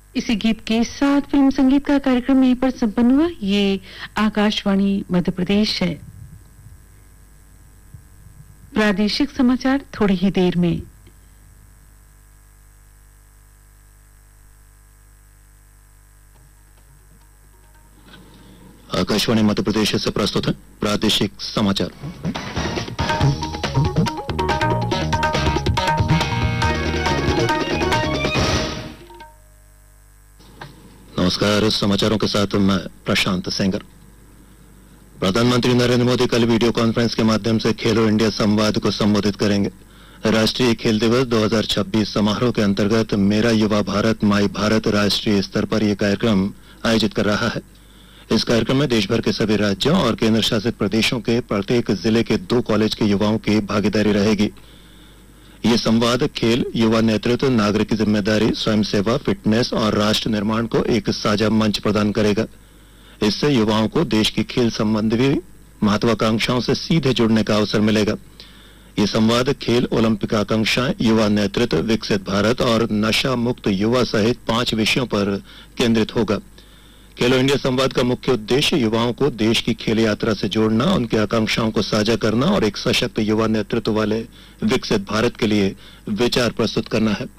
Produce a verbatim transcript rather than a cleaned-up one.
इसी गीत के साथ फिल्म संगीत का कार्यक्रम यहीं पर संपन्न हुआ। ये आकाशवाणी मध्य प्रदेश है। प्रादेशिक समाचार थोड़ी ही देर में। आकाशवाणी मध्य प्रदेश से प्रस्तुत है प्रादेशिक समाचार। नमस्कार, समाचारों के साथ मैं प्रशांत सेंगर। प्रधानमंत्री नरेंद्र मोदी कल वीडियो कॉन्फ्रेंस के माध्यम से खेलो इंडिया संवाद को संबोधित करेंगे। राष्ट्रीय खेल दिवस दो हज़ार छब्बीस समारोह के अंतर्गत मेरा युवा भारत माई भारत राष्ट्रीय स्तर पर यह कार्यक्रम आयोजित कर रहा है। इस कार्यक्रम में देश भर के सभी राज्यों और केंद्र शासित प्रदेशों के प्रत्येक जिले के दो कॉलेज के युवाओं की भागीदारी रहेगी। ये संवाद खेल, युवा नेतृत्व, नागरिक जिम्मेदारी, स्वयं सेवा, फिटनेस और राष्ट्र निर्माण को एक साझा मंच प्रदान करेगा। इससे युवाओं को देश की खेल संबंधी महत्वाकांक्षाओं से सीधे जुड़ने का अवसर मिलेगा। ये संवाद खेल, ओलंपिक आकांक्षाएं, युवा नेतृत्व, विकसित भारत और नशा मुक्त युवा सहित पांच विषयों पर केंद्रित होगा। खेलो इंडिया संवाद का मुख्य उद्देश्य युवाओं को देश की खेल यात्रा से जोड़ना, उनकी आकांक्षाओं को साझा करना और एक सशक्त युवा नेतृत्व वाले विकसित भारत के लिए विचार प्रस्तुत करना है।